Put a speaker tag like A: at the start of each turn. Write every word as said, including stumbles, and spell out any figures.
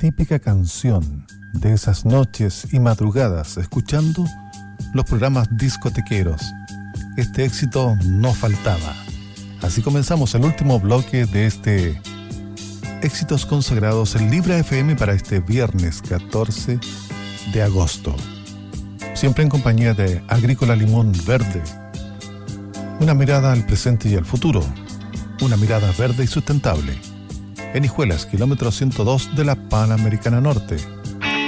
A: típica canción de esas noches y madrugadas escuchando los programas discotequeros. Este éxito no faltaba. Así comenzamos el último bloque de este Éxitos Consagrados en Libra F M para este viernes catorce de agosto. Siempre en compañía de Agrícola Limón Verde. Una mirada al presente y al futuro. Una mirada verde y sustentable. En Hijuelas, kilómetro ciento dos de la Panamericana Norte.